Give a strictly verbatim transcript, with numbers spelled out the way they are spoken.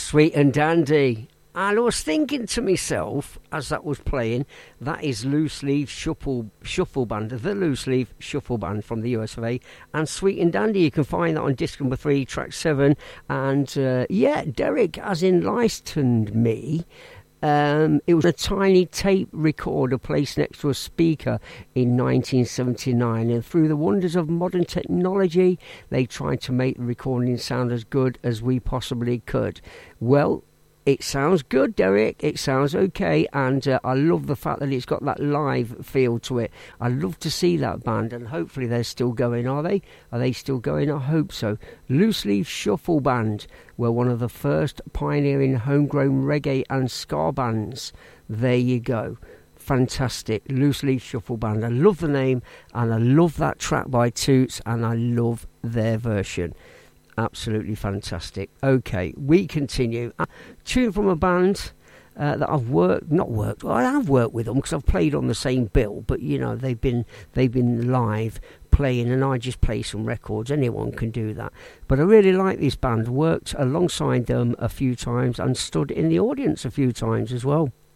Sweet and Dandy. And I was thinking to myself, as that was playing, that is Loose Leaf Shuffle, Shuffle Band, the Loose Leaf Shuffle Band from the U S of A, and Sweet and Dandy. You can find that on disc number three, track seven. And uh, yeah, Derek has enlightened me. Um, it was a tiny tape recorder placed next to a speaker in nineteen seventy-nine, and through the wonders of modern technology, they tried to make the recording sound as good as we possibly could. Well, it sounds good, Derek. It sounds okay, and uh, I love the fact that it's got that live feel to it. I love to see that band, and hopefully they're still going. Are they? Are they still going? I hope so. Loose Leaf Shuffle Band were one of the first pioneering homegrown reggae and ska bands. There you go. Fantastic. Loose Leaf Shuffle Band. I love the name, and I love that track by Toots, and I love their version. Absolutely fantastic. Okay, we continue. A tune from a band uh, that I've worked, not worked, well, I have worked with them because I've played on the same bill, but you know, they've been they've been live playing, and I just play some records. Anyone can do that. But I really like this band. Worked alongside them a few times and stood in the audience a few times as well.